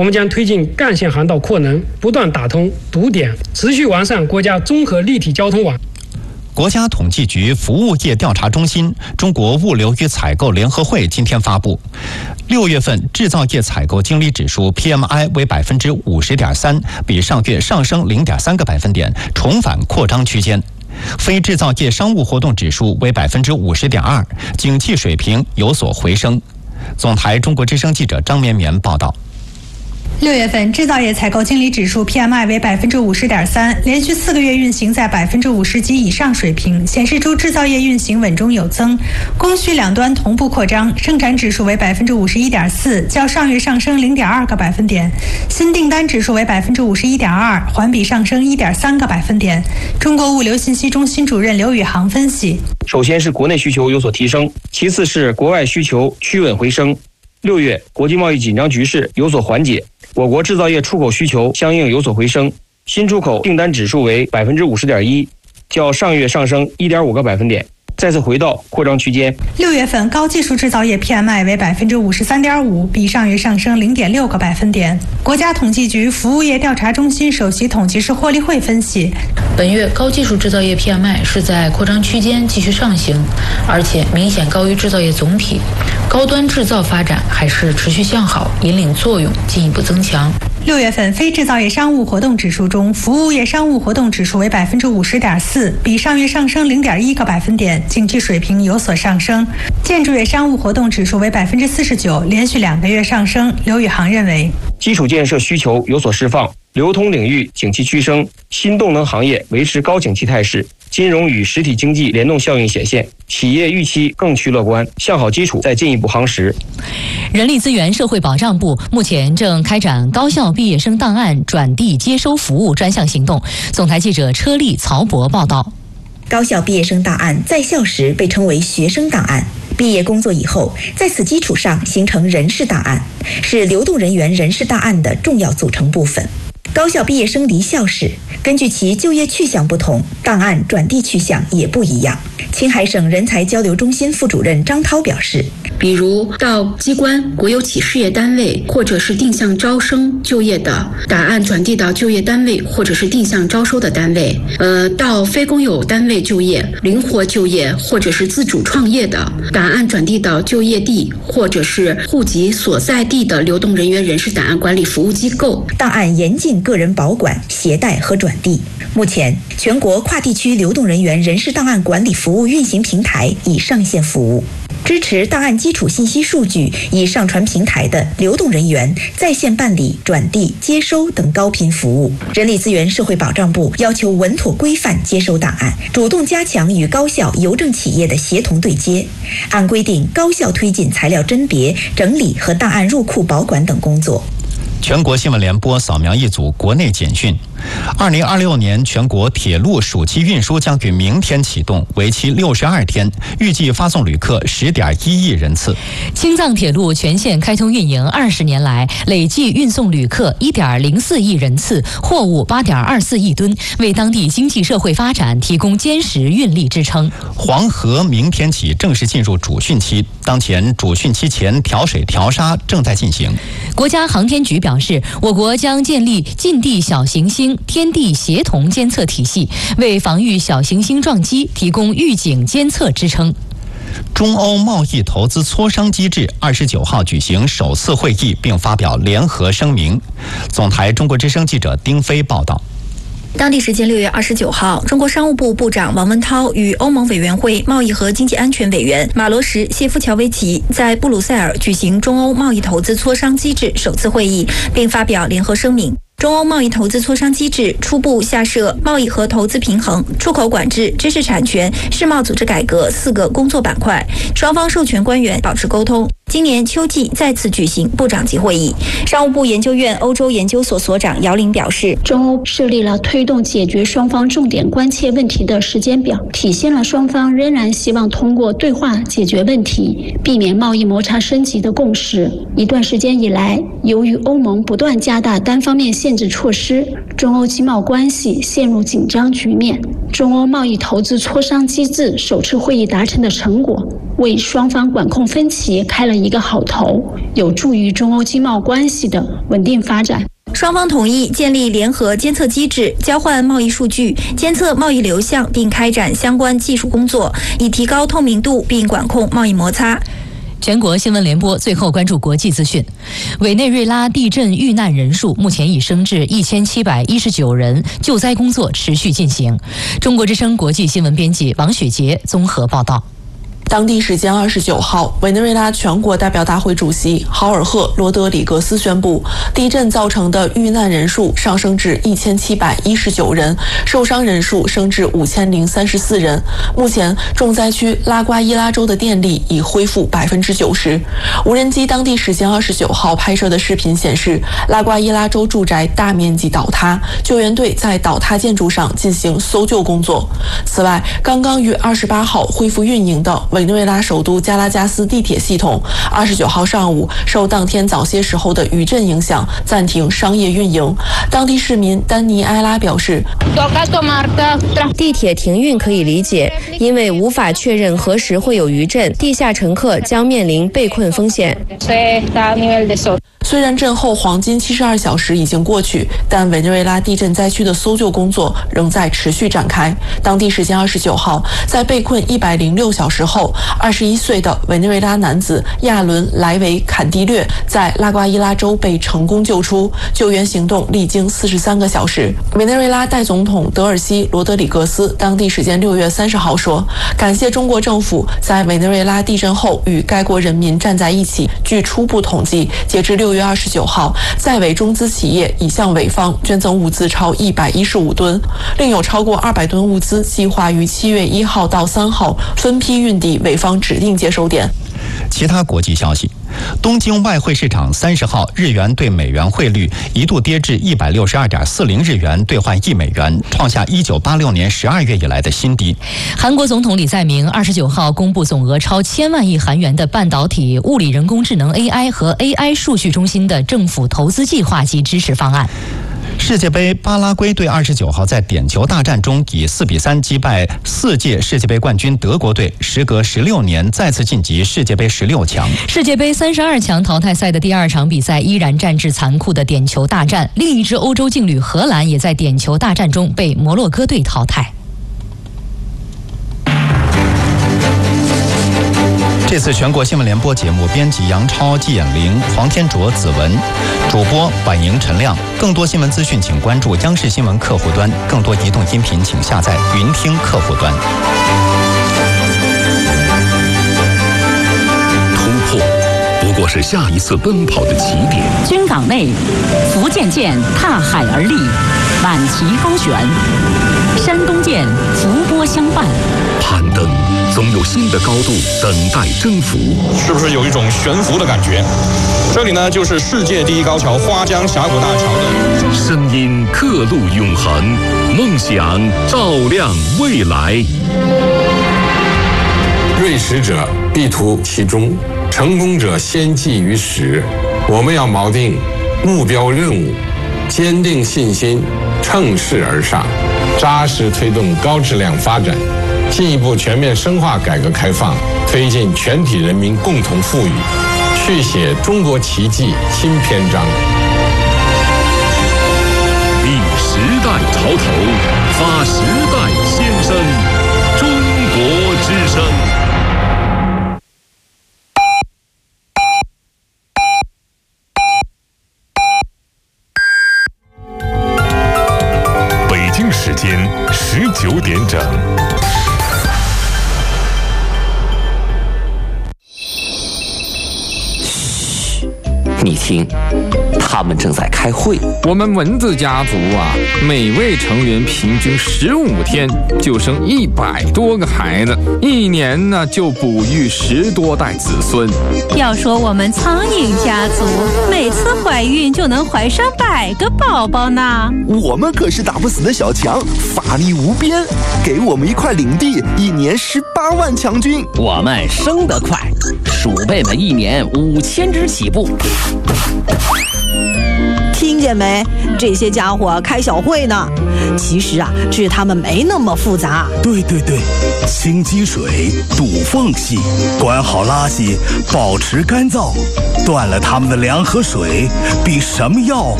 我们将推进干线航道扩能，不断打通堵点，持续完善国家综合立体交通网。 国家统计局服务业调查中心、中国物流与采购联合会今天发布，6月份制造业采购经理指数 PMI 为50.3%，比上月上升0.3个百分点，重返扩张区间。非制造业商务活动指数为50.2%，景气水平有所回升。总台中国之声记者张绵绵报道。 6月份制造业采购经理指数 PMI 为50.3%，连续4个月运行在50%及以上水平，显示出制造业运行稳中有增，供需两端同步扩张。生产指数为51.4%，较上月上升0.2个百分点；新订单指数为51.2%，环比上升1.3个百分点。中国物流信息中心主任刘宇航分析： 首先是国内需求有所提升，其次是国外需求趋稳回升。6月国际贸易紧张局势有所缓解，我国制造业出口需求相应有所回升，新出口订单指数为50.1%，较上月上升1.5个百分点，再次回到扩张区间。 6月份高技术制造业 PMI 为53.5%，比上月上升0.6个百分点。国家统计局服务业调查中心首席统计师霍立慧分析， 本月高技术制造业 PMI 是在扩张区间继续上行，而且明显高于制造业总体，高端制造发展还是持续向好，引领作用进一步增强。 6月份非制造业商务活动指数中，服务业商务活动指数为50.4%，比上月上升0.1个百分点，景气水平有所上升。建筑业商务活动指数为49%，连续2个月上升。刘宇航认为， 基础建设需求有所释放，流通领域景气趋升，新动能行业维持高景气态势，金融与实体经济联动效应显现，企业预期更趋乐观，向好基础再进一步夯实。 人力资源社会保障部目前正开展高校毕业生档案转递接收服务专项行动。总台记者车丽、曹博报道。 高校毕业生档案在校时被称为学生档案，毕业工作以后，在此基础上形成人事档案，是流动人员人事档案的重要组成部分。高校毕业生离校时，根据其就业去向不同，档案转递去向也不一样。青海省人才交流中心副主任张涛表示， 比如到机关、国有企事业单位或者是定向招生就业的，档案转递到就业单位或者是定向招收的单位；到非公有单位就业、灵活就业或者是自主创业的，档案转递到就业地或者是户籍所在地的流动人员人事档案管理服务机构。 档案严禁个人保管、携带和转递。目前，全国跨地区流动人员人事档案管理服务运行平台已上线服务，支持档案基础信息数据已上传平台的流动人员在线办理、转递、接收等高频服务。人力资源社会保障部要求稳妥规范接收档案，主动加强与高校、邮政企业的协同对接，按规定高效推进材料甄别、整理和档案入库保管等工作。 全国新闻联播扫描一组国内简讯。2026年全国铁路暑期运输将于明天启动，为期62天，预计发送旅客10.1亿人次。 青藏铁路全线开通运营20年来，累计运送旅客1.04亿人次，货物8.24亿吨，为当地经济社会发展提供坚实运力支撑。 黄河明天起正式进入主汛期，当前主汛期前调水调沙正在进行。 国家航天局表示，我国将建立近地小行星天地协同监测体系，为防御小行星撞击提供预警监测支撑。 中欧贸易投资磋商机制29号举行首次会议，并发表联合声明。总台中国之声记者丁飞报道。 当地时间6月29号，中国商务部部长王文涛与欧盟委员会贸易和经济安全委员马罗什谢夫乔维奇在布鲁塞尔举行中欧贸易投资磋商机制首次会议，并发表联合声明。中欧贸易投资磋商机制初步下设贸易和投资平衡、出口管制、知识产权、世贸组织改革4个工作板块，双方授权官员保持沟通。今年秋季再次举行部长级会议。商务部研究院欧洲研究所所长姚玲表示， 中欧设立了推动解决双方重点关切问题的时间表，体现了双方仍然希望通过对话解决问题，避免贸易摩擦升级的共识。一段时间以来，由于欧盟不断加大单方面限制措施，中欧经贸关系陷入紧张局面。中欧贸易投资磋商机制首次会议达成的成果， 为双方管控分歧开了一个好头，有助于中欧经贸关系的稳定发展。 双方同意建立联合监测机制，交换贸易数据，监测贸易流向，并开展相关技术工作，以提高透明度并管控贸易摩擦。 全国新闻联播最后关注国际资讯。委内瑞拉地震遇难人数目前已升至1719人，救灾工作持续进行。中国之声国际新闻编辑王雪杰综合报道。 当地时间29号，委内瑞拉全国代表大会主席豪尔赫·罗德里格斯宣布，地震造成的遇难人数上升至1719人，受伤人数升至5034人。目前，重灾区拉瓜伊拉州的电力已恢复90%。无人机当地时间29号拍摄的视频显示，拉瓜伊拉州住宅大面积倒塌，救援队在倒塌建筑上进行搜救工作。此外，刚刚于28号恢复运营的委内瑞拉首都加拉加斯地铁系统29号上午受当天早些时候的余震影响，暂停商业运营。当地市民丹尼埃拉表示， 地铁停运可以理解，因为无法确认何时会有余震，地下乘客将面临被困风险。 虽然震后黄金72小时已经过去，但委内瑞拉地震灾区的搜救工作仍在持续展开。当地时间29号，在被困106小时后，21岁的委内瑞拉男子亚伦·莱维坎蒂略在拉瓜伊拉州被成功救出，救援行动历经43个小时。委内瑞拉代总统德尔西·罗德里格斯当地时间6月30号说，感谢中国政府在委内瑞拉地震后与该国人民站在一起。据初步统计，截至6月29号，在委中资企业已向委方捐赠物资超115吨，另有超过200吨物资计划于7月1号到3号分批运抵委方指定接收点。 其他国际消息，东京外汇市场30号日元对美元汇率一度跌至162.40日元兑换1美元，创下1986年12月以来的新低。 韩国总统李在明29号公布总额超1000万亿韩元的半导体、物理人工智能 AI 和 AI 数据中心的政府投资计划及支持方案。 世界杯，巴拉圭队29号在点球大战中以4-3击败4届世界杯冠军德国队，时隔16年再次晋级世界杯16强。 世界杯32强淘汰赛的第2场比赛依然战至残酷的点球大战，另一支欧洲劲旅荷兰也在点球大战中被摩洛哥队淘汰。 这次全国新闻联播节目，编辑杨超、季衍玲、黄天卓、子文，主播婉莹、陈亮。更多新闻资讯，请关注央视新闻客户端；更多移动音频，请下载云听客户端。 突破不过是下一次奔跑的起点。 军港内，福建舰踏海而立，满旗高悬；山东舰伏波相伴。 攀登总有新的高度等待征服， 是不是有一种悬浮的感觉？这里呢，就是世界第一高桥花江峡谷大桥的声音，刻录永恒，梦想照亮未来。 锐识者必图其中，成功者先记于始。我们要锚定目标任务，坚定信心，乘势而上，扎实推动高质量发展，进一步全面深化改革开放，推进全体人民共同富裕，续写中国奇迹新篇章。 立时代潮头，发时代先声，中国之声。北京时间19点整。 你听，他们正在开会。 我们蚊子家族啊，每位成员平均15天就生100多个孩子，一年呢就哺育10多代子孙。 要说我们苍蝇家族，每次怀孕就能怀上100个宝宝呢。 我们可是打不死的小强，法力无边，给我们一块领地，一年18万强军。 我们生得快，鼠辈们一年5000只起步。 听见没？这些家伙开小会呢。其实啊，治他们没那么复杂。 对，清积水，堵缝隙，管好垃圾，保持干燥，断了他们的粮和水，比什么药